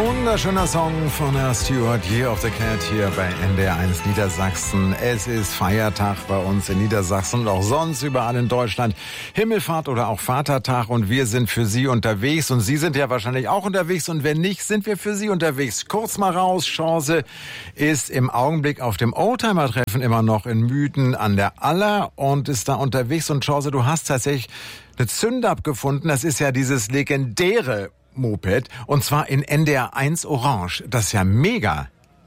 Wunderschöner Song von Herr Stewart, Year of the Cat hier bei NDR1 Niedersachsen. Es ist Feiertag bei uns in Niedersachsen und auch sonst überall in Deutschland. Himmelfahrt oder auch Vatertag und wir sind für Sie unterwegs und Sie sind ja wahrscheinlich auch unterwegs und wenn nicht, sind wir für Sie unterwegs. Kurz mal raus, Chance ist im Augenblick auf dem Oldtimer-Treffen immer noch in Müden an der Aller und ist da unterwegs und Chance, du hast tatsächlich eine Zündab gefunden. Das ist ja dieses legendäre Moped und zwar in NDR1 Orange. Das ist ja mega.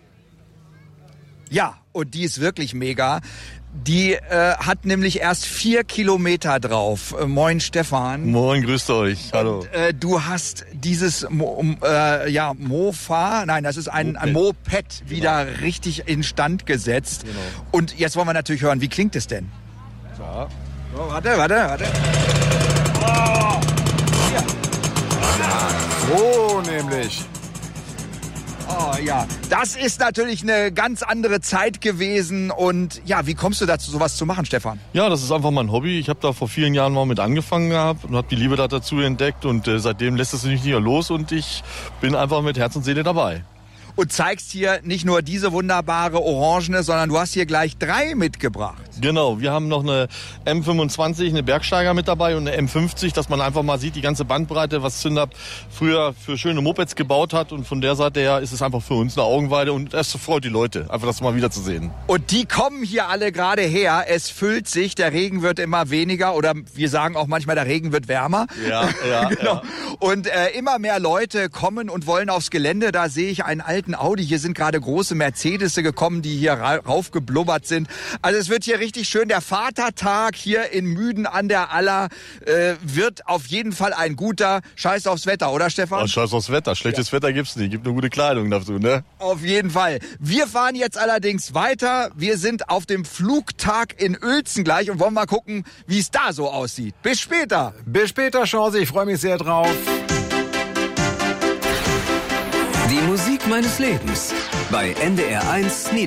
Ja, und die ist wirklich mega. Die hat nämlich erst 4 Kilometer drauf. Moin Stefan. Moin, grüßt euch. Hallo. Und, du hast dieses Mofa, nein, das ist ein Moped wieder richtig instand gesetzt. Genau. Und jetzt wollen wir natürlich hören, wie klingt es denn? Ja. So, warte. Oh, hier. So nämlich. Oh ja, das ist natürlich eine ganz andere Zeit gewesen. Und ja, wie kommst du dazu, sowas zu machen, Stefan? Ja, das ist einfach mein Hobby. Ich habe da vor vielen Jahren mal mit angefangen gehabt und habe die Liebe dazu entdeckt. Und seitdem lässt es mich nicht mehr los und ich bin einfach mit Herz und Seele dabei. Und zeigst hier nicht nur diese wunderbare Orangene, sondern du hast hier gleich 3 mitgebracht. Genau, wir haben noch eine M25, eine Bergsteiger mit dabei und eine M50, dass man einfach mal sieht, die ganze Bandbreite, was Zündab früher für schöne Mopeds gebaut hat. Und von der Seite her ist es einfach für uns eine Augenweide und es freut die Leute, einfach das mal wieder zu sehen. Und die kommen hier alle gerade her. Es füllt sich, der Regen wird immer weniger oder wir sagen auch manchmal, der Regen wird wärmer. Ja, genau. Ja. Und immer mehr Leute kommen und wollen aufs Gelände. Da sehe ich einen alten Audi. Hier sind gerade große Mercedes gekommen, die hier raufgeblubbert sind. Also es wird hier richtig schön. Der Vatertag hier in Müden an der Aller wird auf jeden Fall ein guter. Scheiß aufs Wetter, oder Stefan? Oh, scheiß aufs Wetter. Schlechtes Wetter gibt's nicht. Gibt nur gute Kleidung dazu, ne? Auf jeden Fall. Wir fahren jetzt allerdings weiter. Wir sind auf dem Flugtag in Uelzen gleich und wollen mal gucken, wie es da so aussieht. Bis später. Bis später, Chance. Ich freue mich sehr drauf. Die Musik meines Lebens bei NDR1 Niedersachsen.